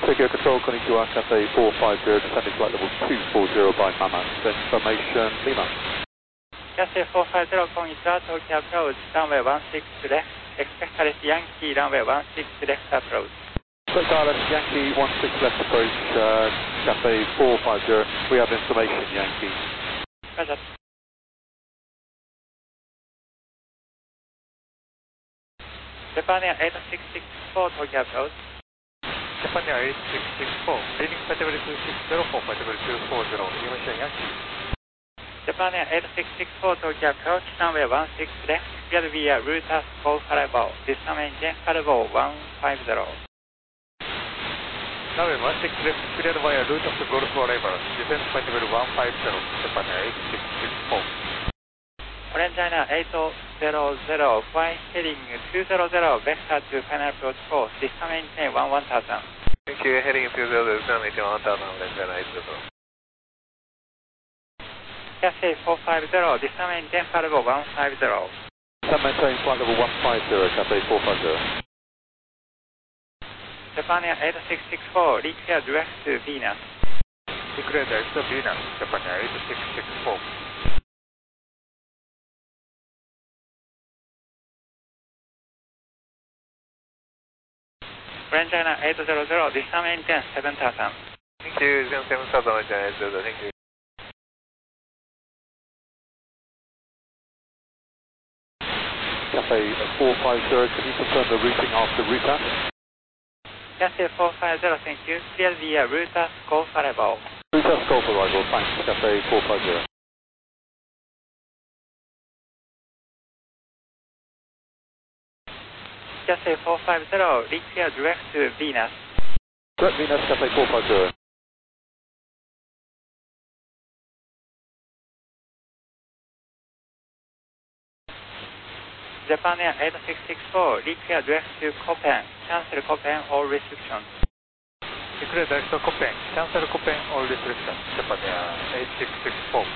Tokyo Control, konnichiwa, Cathay 450, descending flight level 240 by Mama, information Lima. Cathay 450, こんにちは、東京アプローチ、ランウェイ16レフト、expect Alice Yankee, ランウェイ16レフトアプローチ。 Select Alice Yankee 16 left approach, Cathay 450, we have information Yankee. Roger. Japan Air 8664, Tokyo approach. Japan Air 8664, leading flight level 260 for flight level 240, information Yankee. Japan Air 8664, Tokyo approach, runway 16 left, clear via Reuters call Faribo, discount engine Faribo 150. Runway 16 left, cleared via Reuters Golf arrival, descend flight level 150, Japan Air 8664. Orange China 8000, flying heading 200, vector to final approach course, discount engine 1000. Thank you, heading 200, descend engine 1000, Orange China 8000. Cathay 450, discount engine Faribo 150. Maintain flight level 150, Cathay 450. Japan Air 8664, declare direct to Venus. Declare direct to Venus, Japan Air 8664. Orange China 800, discount engine 7000. Thank you, 7000, Orange China 800, thank you. Cathay 450, can you confirm the routing after Reuters? Cathay 450, thank you. Clear via Reuters Golf arrival. Reuters Golf arrival, thanks, Cathay 450. Cathay 450, declare direct to Venus. Direct Venus, Cathay 450. Japan Air 8664, declare direct to Copen. Cancel Copen, all restrictions. Declare direct to Copen. Cancel Copen, all restrictions. Japan Air 8664.